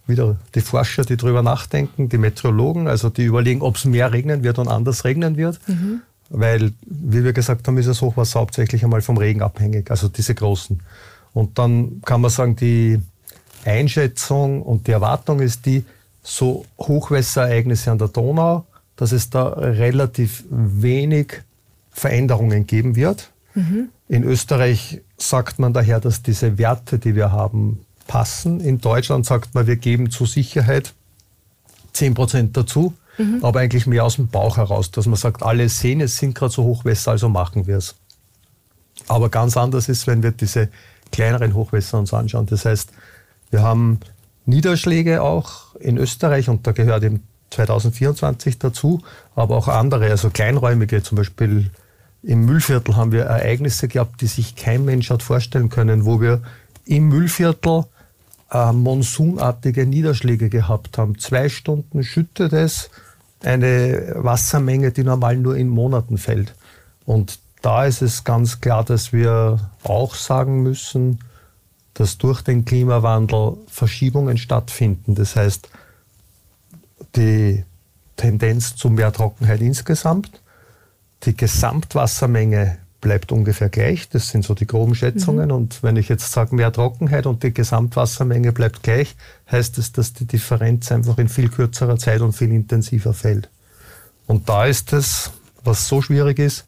wieder die Forscher, die drüber nachdenken, die Meteorologen, also die überlegen, ob es mehr regnen wird und anders regnen wird. Weil, wie wir gesagt haben, ist das Hochwasser hauptsächlich einmal vom Regen abhängig, also diese großen. Und dann kann man sagen, die Einschätzung und die Erwartung ist die, so Hochwasserereignisse an der Donau, dass es da relativ wenig Veränderungen geben wird. In Österreich sagt man daher, dass diese Werte, die wir haben, passen. In Deutschland sagt man, wir geben zur Sicherheit 10% dazu, aber eigentlich mehr aus dem Bauch heraus, dass man sagt, alle sehen, es sind gerade so Hochwässer, also machen wir es. Aber ganz anders ist, wenn wir diese kleineren Hochwässer uns anschauen. Das heißt, wir haben Niederschläge auch in Österreich und da gehört eben 2024 dazu, aber auch andere, also kleinräumige, zum Beispiel im Mühlviertel haben wir Ereignisse gehabt, die sich kein Mensch hat vorstellen können, wo wir im Mühlviertel monsunartige Niederschläge gehabt haben. 2 Stunden schüttet es, eine Wassermenge, die normal nur in Monaten fällt. Und da ist es ganz klar, dass wir auch sagen müssen, dass durch den Klimawandel Verschiebungen stattfinden. Das heißt, die Tendenz zu mehr Trockenheit insgesamt, die Gesamtwassermenge bleibt ungefähr gleich. Das sind so die groben Schätzungen. Und wenn ich jetzt sage, mehr Trockenheit und die Gesamtwassermenge bleibt gleich, heißt es, dass die Differenz einfach in viel kürzerer Zeit und viel intensiver fällt. Und da ist es, was so schwierig ist,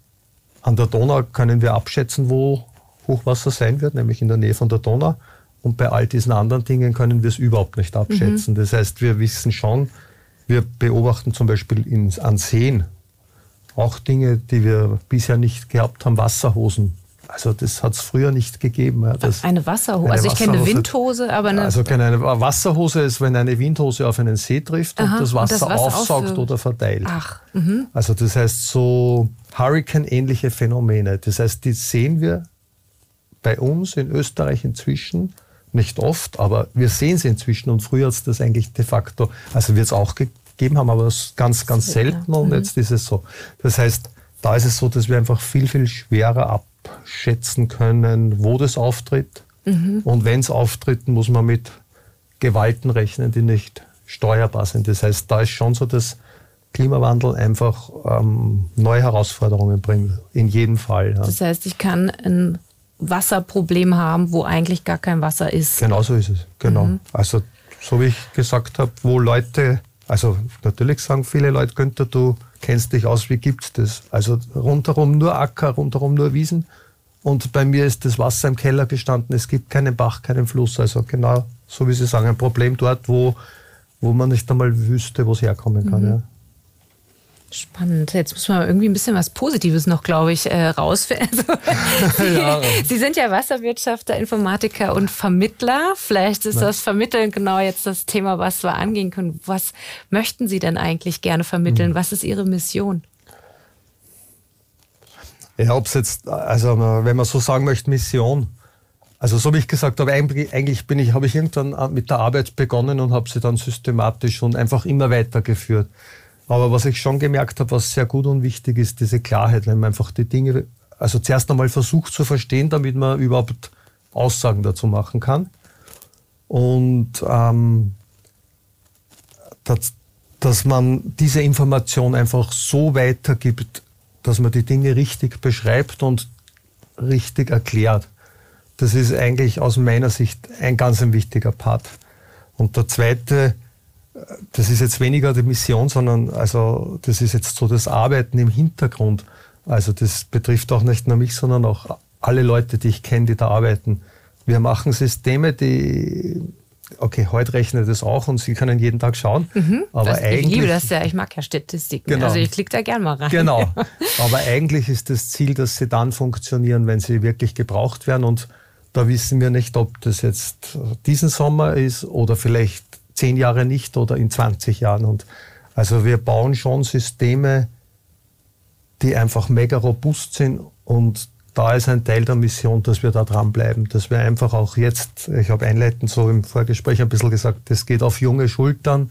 an der Donau können wir abschätzen, wo Hochwasser sein wird, nämlich in der Nähe von der Donau. Und bei all diesen anderen Dingen können wir es überhaupt nicht abschätzen. Das heißt, wir wissen schon, wir beobachten zum Beispiel an Seen auch Dinge, die wir bisher nicht gehabt haben, Wasserhosen. Also das hat es früher nicht gegeben. Ja, eine Wasserhose? Also ich kenne eine Windhose, aber eine... Also eine Wasserhose ist, wenn eine Windhose auf einen See trifft und das Wasser aufsaugt oder verteilt. Also das heißt so Hurricane-ähnliche Phänomene. Das heißt, die sehen wir bei uns in Österreich inzwischen nicht oft, aber wir sehen sie inzwischen und früher hat es das eigentlich de facto, also wird es auch gegeben haben, aber ganz, ganz selten und jetzt ist es so. Das heißt, da ist es so, dass wir einfach viel, viel schwerer abschätzen können, wo das auftritt. Und wenn es auftritt, muss man mit Gewalten rechnen, die nicht steuerbar sind. Das heißt, da ist schon so, dass Klimawandel einfach neue Herausforderungen bringt, in jedem Fall. Ja. Das heißt, ich kann ein Wasserproblem haben, wo eigentlich gar kein Wasser ist. Genau so ist es, genau. Also so wie ich gesagt habe, wo Leute, also natürlich sagen viele Leute, Günther, du kennst dich aus, wie gibt's das? Also rundherum nur Acker, rundherum nur Wiesen und bei mir ist das Wasser im Keller gestanden, es gibt keinen Bach, keinen Fluss, also genau so wie Sie sagen, ein Problem dort, wo man nicht einmal wüsste, wo es herkommen kann. Ja. Spannend. Jetzt muss man irgendwie ein bisschen was Positives noch, glaube ich, rausfinden. Also, Sie sind ja Wasserwirtschaftler, Informatiker und Vermittler. Vielleicht ist das Vermitteln genau jetzt das Thema, was wir angehen können. Was möchten Sie denn eigentlich gerne vermitteln? Was ist Ihre Mission? Ja, ob es jetzt, also wenn man so sagen möchte, Mission. Also so wie ich gesagt habe, eigentlich habe ich irgendwann mit der Arbeit begonnen und habe sie dann systematisch und einfach immer weitergeführt. Aber was ich schon gemerkt habe, was sehr gut und wichtig ist, diese Klarheit, wenn man einfach die Dinge, also zuerst einmal versucht zu verstehen, damit man überhaupt Aussagen dazu machen kann. Und dass man diese Information einfach so weitergibt, dass man die Dinge richtig beschreibt und richtig erklärt. Das ist eigentlich aus meiner Sicht ein ganz wichtiger Part. Und der zweite, das ist jetzt weniger die Mission, sondern also das ist jetzt so das Arbeiten im Hintergrund. Also das betrifft auch nicht nur mich, sondern auch alle Leute, die ich kenne, die da arbeiten. Wir machen Systeme, die, okay, heute rechnet es auch und Sie können jeden Tag schauen. Aber ich liebe das ja, ich mag ja Statistiken. Genau. Also ich klicke da gern mal rein. Genau, aber eigentlich ist das Ziel, dass sie dann funktionieren, wenn sie wirklich gebraucht werden. Und da wissen wir nicht, ob das jetzt diesen Sommer ist oder vielleicht 10 Jahre nicht oder in 20 Jahren. Und also wir bauen schon Systeme, die einfach mega robust sind und da ist ein Teil der Mission, dass wir da dranbleiben, dass wir einfach auch jetzt, ich habe einleitend so im Vorgespräch ein bisschen gesagt, das geht auf junge Schultern.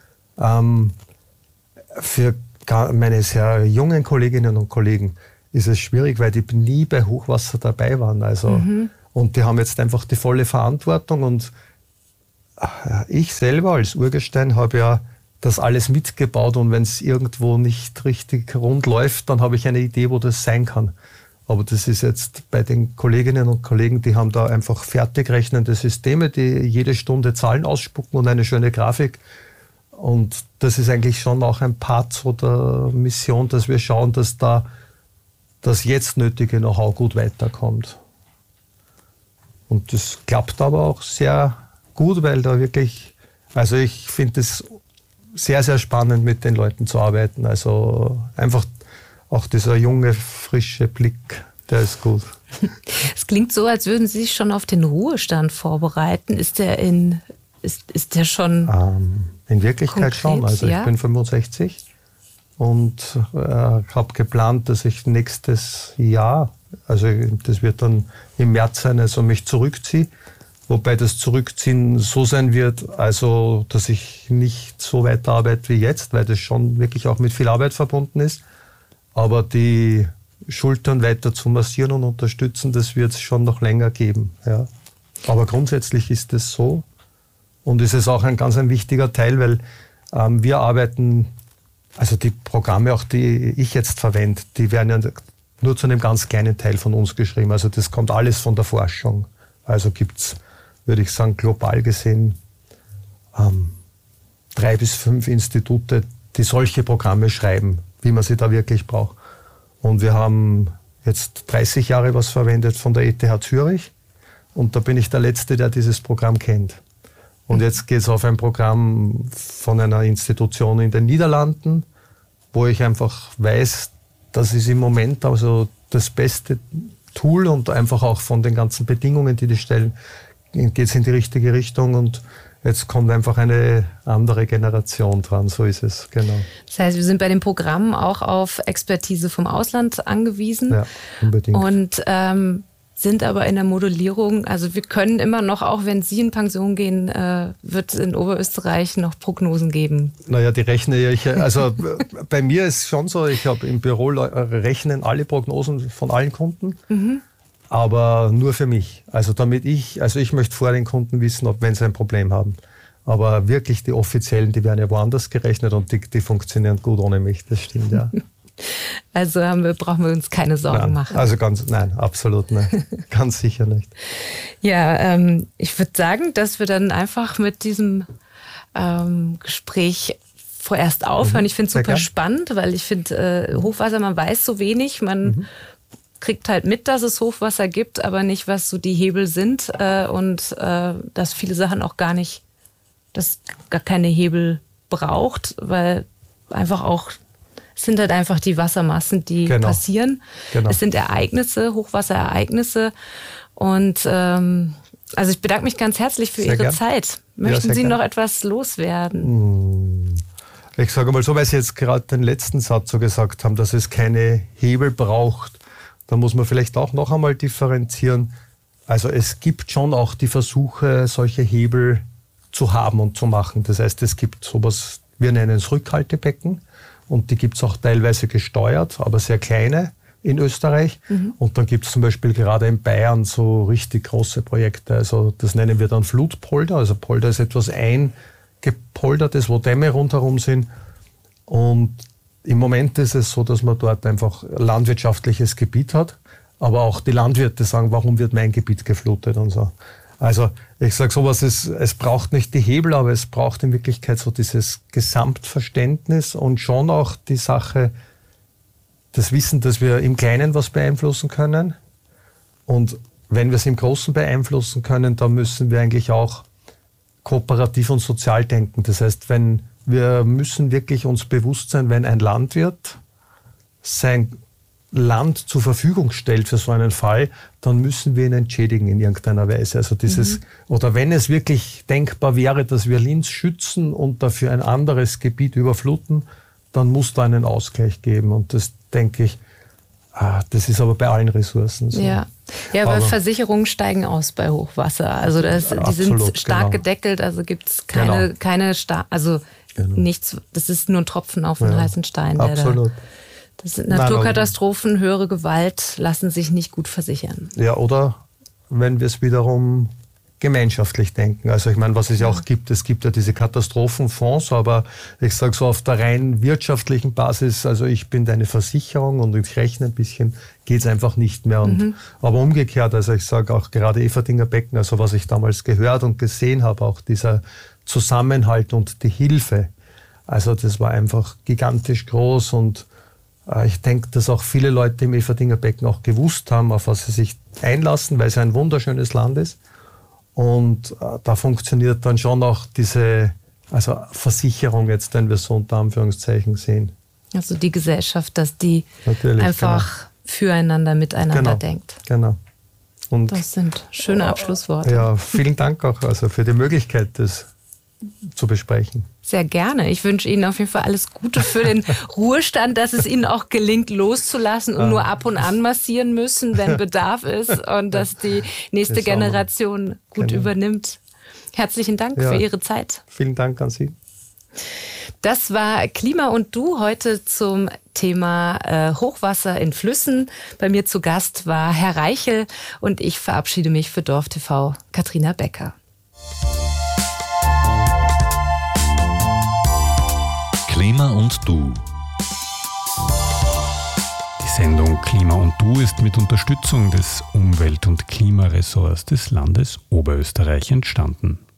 Für meine sehr jungen Kolleginnen und Kollegen ist es schwierig, weil die nie bei Hochwasser dabei waren. Also, und die haben jetzt einfach die volle Verantwortung und ich selber als Urgestein habe ja das alles mitgebaut und wenn es irgendwo nicht richtig rund läuft, dann habe ich eine Idee, wo das sein kann. Aber das ist jetzt bei den Kolleginnen und Kollegen, die haben da einfach fertig rechnende Systeme, die jede Stunde Zahlen ausspucken und eine schöne Grafik. Und das ist eigentlich schon auch ein Part so der Mission, dass wir schauen, dass da das jetzt nötige Know-how gut weiterkommt. Und das klappt aber auch sehr gut, weil da wirklich, also ich finde es sehr, sehr spannend, mit den Leuten zu arbeiten. Also einfach auch dieser junge, frische Blick, der ist gut. Es klingt so, als würden Sie sich schon auf den Ruhestand vorbereiten. Ist der schon in Wirklichkeit konkret, schon. Also ja? Ich bin 65 und habe geplant, dass ich nächstes Jahr, also das wird dann im März sein, also mich zurückziehe. Wobei das Zurückziehen so sein wird, also dass ich nicht so weiterarbeite wie jetzt, weil das schon wirklich auch mit viel Arbeit verbunden ist. Aber die Schultern weiter zu massieren und unterstützen, das wird es schon noch länger geben. Ja. Aber grundsätzlich ist es so und ist es auch ein ganz wichtiger Teil, weil wir arbeiten, also die Programme, auch die ich jetzt verwende, die werden ja nur zu einem ganz kleinen Teil von uns geschrieben. Also das kommt alles von der Forschung. Also gibt es, würde ich sagen, global gesehen 3 bis 5 Institute, die solche Programme schreiben, wie man sie da wirklich braucht. Und wir haben jetzt 30 Jahre was verwendet von der ETH Zürich und da bin ich der Letzte, der dieses Programm kennt. Und jetzt geht es auf ein Programm von einer Institution in den Niederlanden, wo ich einfach weiß, das ist im Moment also das beste Tool und einfach auch von den ganzen Bedingungen, die stellen, geht es in die richtige Richtung und jetzt kommt einfach eine andere Generation dran, so ist es, genau. Das heißt, wir sind bei dem Programm auch auf Expertise vom Ausland angewiesen. Ja, unbedingt. Und sind aber in der Modellierung, also wir können immer noch, auch wenn Sie in Pension gehen, wird es in Oberösterreich noch Prognosen geben. Naja, die rechne ich, also bei mir ist es schon so, ich habe im Büro rechnen alle Prognosen von allen Kunden. Aber nur für mich. Also ich möchte vor den Kunden wissen, wenn sie ein Problem haben. Aber wirklich die offiziellen, die werden ja woanders gerechnet und die funktionieren gut ohne mich, das stimmt, ja. Also brauchen wir uns keine Sorgen machen. Also nein, absolut nicht. Ganz sicher nicht. Ja, ich würde sagen, dass wir dann einfach mit diesem Gespräch vorerst aufhören. Ich finde es super spannend, weil ich finde, Hochwasser, man weiß so wenig, man kriegt halt mit, dass es Hochwasser gibt, aber nicht, was so die Hebel sind und dass viele Sachen auch gar keine Hebel braucht, weil einfach auch, es sind halt einfach die Wassermassen, die passieren. Genau. Es sind Ereignisse, Hochwasserereignisse und also ich bedanke mich ganz herzlich für Ihre Zeit. Möchten Sie noch etwas loswerden? Ich sage mal so, weil Sie jetzt gerade den letzten Satz so gesagt haben, dass es keine Hebel braucht. Da muss man vielleicht auch noch einmal differenzieren. Also es gibt schon auch die Versuche, solche Hebel zu haben und zu machen. Das heißt, es gibt sowas, wir nennen es Rückhaltebecken und die gibt es auch teilweise gesteuert, aber sehr kleine in Österreich. Und dann gibt es zum Beispiel gerade in Bayern so richtig große Projekte. Also das nennen wir dann Flutpolder. Also Polder ist etwas eingepoldertes, wo Dämme rundherum sind. Und im Moment ist es so, dass man dort einfach landwirtschaftliches Gebiet hat, aber auch die Landwirte sagen, warum wird mein Gebiet geflutet und so. Also ich sage sowas, es braucht nicht die Hebel, aber es braucht in Wirklichkeit so dieses Gesamtverständnis und schon auch die Sache, das Wissen, dass wir im Kleinen was beeinflussen können. Und wenn wir es im Großen beeinflussen können, dann müssen wir eigentlich auch kooperativ und sozial denken. Das heißt, wir müssen wirklich uns bewusst sein, wenn ein Landwirt sein Land zur Verfügung stellt für so einen Fall, dann müssen wir ihn entschädigen in irgendeiner Weise. Also oder wenn es wirklich denkbar wäre, dass wir Linz schützen und dafür ein anderes Gebiet überfluten, dann muss da einen Ausgleich geben. Und das denke ich, das ist aber bei allen Ressourcen so. Ja, aber Versicherungen steigen aus bei Hochwasser. Also die sind stark gedeckelt, also gibt es nichts, das ist nur ein Tropfen auf den heißen Stein. Absolut. Das sind Naturkatastrophen, höhere Gewalt lassen sich nicht gut versichern. Ja, oder wenn wir es wiederum gemeinschaftlich denken. Also ich meine, was es ja auch gibt, es gibt ja diese Katastrophenfonds, aber ich sage so auf der rein wirtschaftlichen Basis, also ich bin deine Versicherung und ich rechne ein bisschen, geht es einfach nicht mehr. Und, aber umgekehrt, also ich sage auch gerade Eferdinger Becken, also was ich damals gehört und gesehen habe, auch dieser Zusammenhalt und die Hilfe, also das war einfach gigantisch groß und ich denke, dass auch viele Leute im Eferdinger Becken auch gewusst haben, auf was sie sich einlassen, weil es ein wunderschönes Land ist. Und da funktioniert dann schon auch diese Versicherung jetzt, wenn wir so unter Anführungszeichen sehen. Also die Gesellschaft, dass die natürlich, einfach füreinander, miteinander denkt. Genau. Und das sind schöne Abschlussworte. Ja, vielen Dank auch für die Möglichkeit, das zu besprechen. Sehr gerne. Ich wünsche Ihnen auf jeden Fall alles Gute für den Ruhestand, dass es Ihnen auch gelingt, loszulassen und nur ab und an massieren müssen, wenn Bedarf ist und dass die nächste Generation gut übernimmt. Herzlichen Dank für Ihre Zeit. Vielen Dank an Sie. Das war Klima und Du heute zum Thema Hochwasser in Flüssen. Bei mir zu Gast war Herr Reichel und ich verabschiede mich für Dorf TV, Katharina Becker. Klima und Du. Die Sendung Klima und Du ist mit Unterstützung des Umwelt- und Klimaressorts des Landes Oberösterreich entstanden.